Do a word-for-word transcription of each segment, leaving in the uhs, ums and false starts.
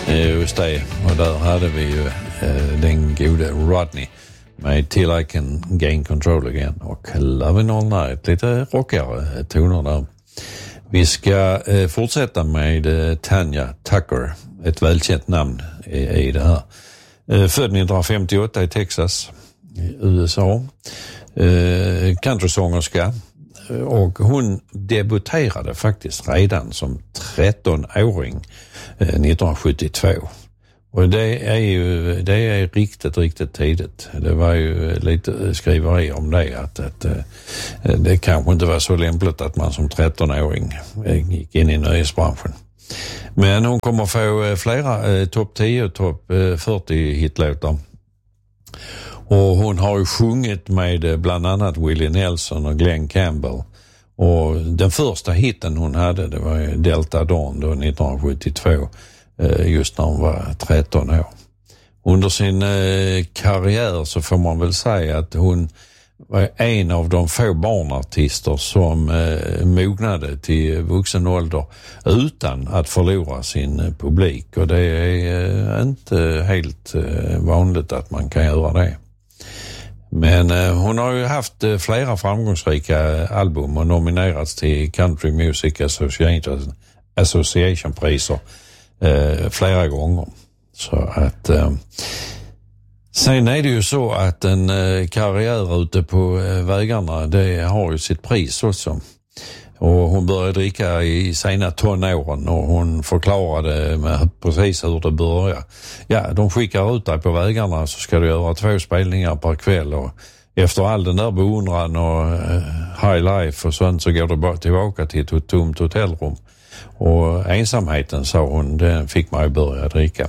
Just det, och där hade vi ju eh, den gode Rodney med Till I Can Gain Control Again och Lovin' All Night, lite rockigare toner där. Vi ska eh, fortsätta med eh, Tanya Tucker, ett välkänt namn i, i det här. Eh, född nittonhundrafemtioåtta i Texas, i U S A. Eh, countrysångerska. Och hon debuterade faktiskt redan som trettonåring eh, nittonhundrasjuttiotvå. Och det är ju det är riktigt, riktigt tidigt. Det var ju lite skriveri om det, att, att det kanske inte var så lämpligt att man som trettonåring gick in i nöjesbranschen. Men hon kommer få flera eh, topp tio och topp fyrtio hitlåtar. Och hon har ju sjungit med bland annat Willie Nelson och Glenn Campbell. Och den första hitten hon hade, det var ju Delta Dawn då nittonhundrasjuttiotvå, just när hon var tretton år. Under sin karriär så får man väl säga att hon var en av de få barnartister som mognade till vuxen ålder utan att förlora sin publik. Och det är inte helt vanligt att man kan göra det. Men eh, hon har ju haft eh, flera framgångsrika album och nominerats till Country Music Association, Association-priser eh, flera gånger. Så att eh, sen är det ju så att en eh, karriär ute på eh, vägarna, det har ju sitt pris också. Och hon började dricka i sena tonåren och hon förklarade med precis hur det började. Ja, de skickar ut dig på vägarna så ska du göra två spelningar per kväll, och efter all den där beundran och uh, high life och sånt så går du bara tillbaka till ett tomt hotellrum. Och ensamheten, sa hon, den fick mig att börja dricka.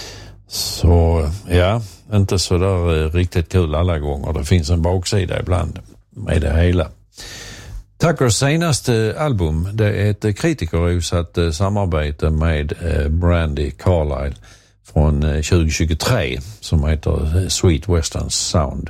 Så ja, inte så där uh, riktigt kul alla gånger. Det finns en baksida ibland med det hela. Tuckers senaste album, det är ett kritikerrosat samarbete med Brandi Carlile från tjugohundratjugotre som heter Sweet Western Sound.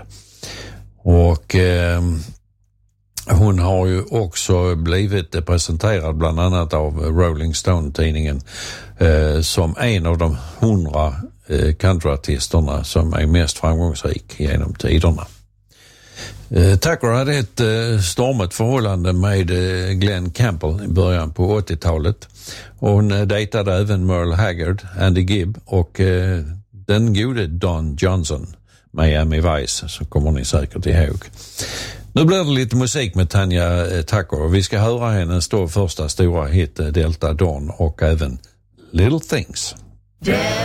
Och eh, hon har ju också blivit presenterad bland annat av Rolling Stone-tidningen eh, som en av de hundra eh, countryartisterna som är mest framgångsrik genom tiderna. Uh, Tucker hade ett uh, stormigt förhållande med uh, Glenn Campbell i början på åttiotalet. Och hon uh, dejtade även Merle Haggard, Andy Gibb och uh, den gode Don Johnson, Miami Vice, så kommer ni säkert ihåg. Nu blir det lite musik med Tanya uh, Tucker och vi ska höra hennes då första stora hit uh, Delta Dawn och även Little Things. Yeah.